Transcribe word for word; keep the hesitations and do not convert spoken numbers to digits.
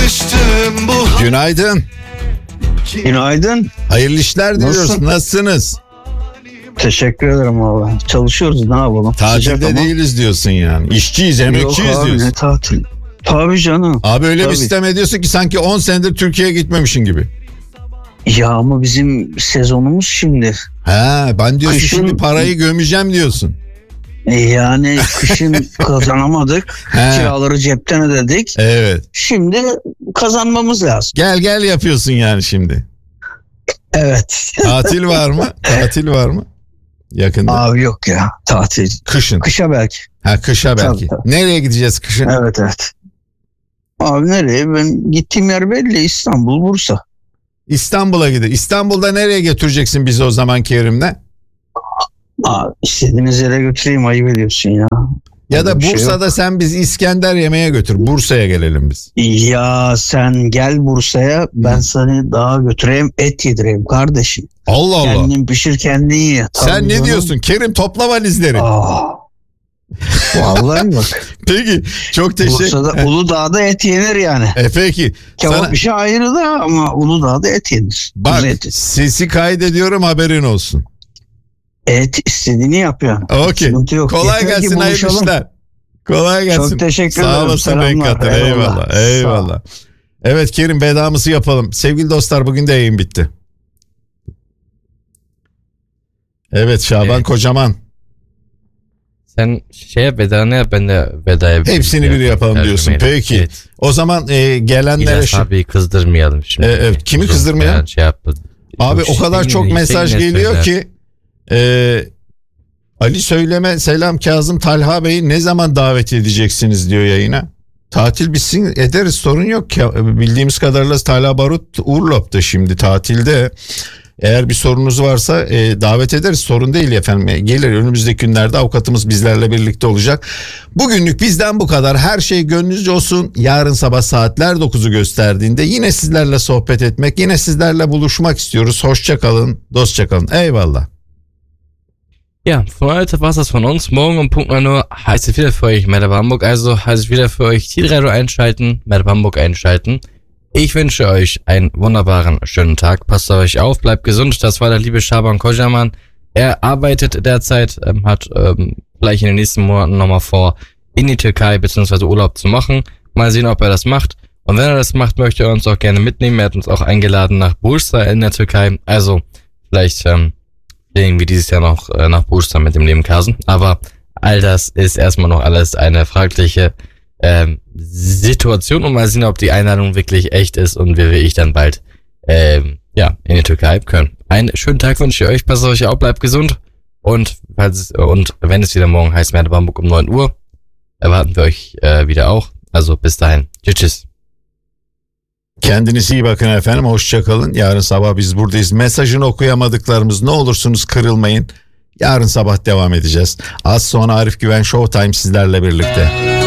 alıştım bu. Günaydın. Günaydın. Hayırlı işler diliyoruz. Nasılsın? Nasılsınız? Teşekkür ederim abi. Çalışıyoruz, ne yapalım? Tatilde Sıcak ama. değiliz diyorsun yani. İşçiyiz, emekçiyiz Yok abi, diyorsun. ne tatil? Tabii canım. Abi öyle Tabii. bir sistem ediyorsun ki sanki on senedir Türkiye'ye gitmemişsin gibi. Ya ama bizim sezonumuz şimdi. Ha, ben diyorsun Kışın- şimdi parayı gömeceğim diyorsun. E Yani kışın kazanamadık. He. Kiraları cepten ödedik. Evet. Şimdi kazanmamız lazım. Gel gel yapıyorsun yani şimdi. Evet. Tatil var mı? Tatil var mı? Yakında. Abi yok ya, tatil. Kışın. Kışa belki. Ha, kışa belki. Tabii, tabii. Nereye gideceğiz kışın? Evet evet. Abi nereye? Ben gittiğim yer belli, İstanbul, Bursa. İstanbul'a gidiyor. İstanbul'da nereye götüreceksin bizi o zaman Kerim'le? Abi istediğiniz yere götüreyim, ayıp ediyorsun ya. Ya da Öyle bir şey Bursa'da yok. sen biz İskender yemeğe götür. Bursa'ya gelelim biz. Ya sen gel Bursa'ya, ben Hı. seni daha götüreyim, et yedireyim kardeşim. Allah Allah. Kendin pişir, kendin ye. Sen Tabii ne canım. diyorsun? Kerim topla valizleri. Aa, vallahi bak. Peki çok teşekkür Bursa'da, Uludağ'da et yenir yani. E peki. Kebap Sana, işi ayrı da ama Uludağ'da et yenir. bak Kuzu eti. sesi kaydediyorum, haberin olsun. Et istediğini yapıyorsun. Okey. Sıkıntı yok. Kolay Yeter ki gelsin, hayırlı buluşalım. işler. Kolay gelsin. Çok teşekkür Sağ ederim. olasın Selamlar. Benkat'ım. Eyvallah. Eyvallah. Eyvallah. Evet Kerim, vedamızı yapalım. Sevgili dostlar, bugün de yayın bitti. Evet Şaban Evet. Kocaman. Sen şeye vedanı yap, ben de vedaya. Hepsini bir yapalım diyorsun. Peki. Evet. O zaman e, gelenlere... İlyas şu- abiyi kızdırmayalım şimdi. E, evet, kimi Uzun kızdırmayalım? yani Şey yaptı. Abi Çok o kadar şey- çok yine- mesaj yine geliyor söyler. ki e, Ali Söyleme selam Kazım Talha Bey'i ne zaman davet edeceksiniz diyor yayına. Tatil bitsin ederiz, sorun yok ki. Bildiğimiz kadarıyla Talha Barut Urlop'ta şimdi tatilde. Eğer bir sorunuz varsa e, davet ederiz, sorun değil efendim. E, gelir, önümüzdeki günlerde avukatımız bizlerle birlikte olacak. Bugünlük bizden bu kadar. Her şey gönlünüzce olsun. Yarın sabah saatler dokuzu gösterdiğinde yine sizlerle sohbet etmek, yine sizlerle buluşmak istiyoruz. Hoşça kalın, dostça kalın. Eyvallah. Ja, von heute war's das von uns. Morgen um Punkt neun Uhr heißt es wieder für euch Mad Hamburg. Also heißt es wieder für euch T-Radio einschalten, Mad Hamburg einschalten. Ich wünsche euch einen wunderbaren, schönen Tag. Passt auf euch auf, bleibt gesund. Das war der liebe Şaban Kocaman. Er arbeitet derzeit, ähm, hat ähm, gleich in den nächsten Monaten nochmal vor, in die Türkei bzw. Urlaub zu machen. Mal sehen, ob er das macht. Und wenn er das macht, möchte er uns auch gerne mitnehmen. Er hat uns auch eingeladen nach Bursa in der Türkei. Also vielleicht ähm, fliegen wir dieses Jahr noch äh, nach Bursa mit dem lieben Kasen. Aber all das ist erstmal noch alles eine fragliche ähm, Situation und mal sehen, ob die Einladung wirklich echt ist und wir wie ich dann bald ähm, ja, in die Türkei können. Einen schönen Tag wünsche ich euch, passt auf euch auf, bleibt gesund und falls es, und wenn es wieder morgen heißt, Mad Hamburg um neun Uhr, erwarten wir euch äh, wieder auch. Also bis dahin. Tschüss, tschüss. Kendinize iyi bakın efendim. Hoşça kalın. Yarın sabah biz buradayız. Mesajını okuyamadıklarımız, ne olursunuz kırılmayın. Yarın sabah devam edeceğiz. Az sonra Arif Güven Showtime sizlerle birlikte.